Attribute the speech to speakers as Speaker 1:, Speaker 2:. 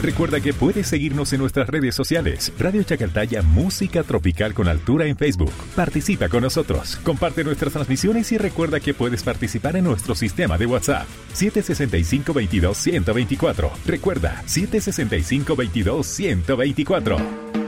Speaker 1: Recuerda que puedes seguirnos en nuestras redes sociales. Radio Chacaltaya Música Tropical con Altura en Facebook. Participa con nosotros, comparte nuestras transmisiones y recuerda que puedes participar en nuestro sistema de WhatsApp 765-22-124. Recuerda, 765-22-124.